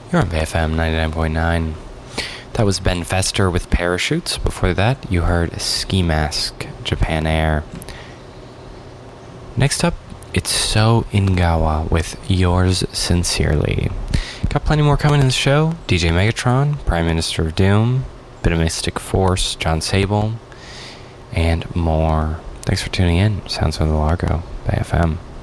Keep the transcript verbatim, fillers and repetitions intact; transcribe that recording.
You're on B F M ninety-nine point nine. That was Ben Fester with Parachutes. Before that, you heard Ski Mask, Japan Air. Next up, it's So Ingawa with Yours Sincerely. Got plenty more coming in the show. D J Megatron, Prime Minister of Doom, Bit of Mystic Force, John Sable, and more. Thanks for tuning in. Sounds of the Largo, B F M.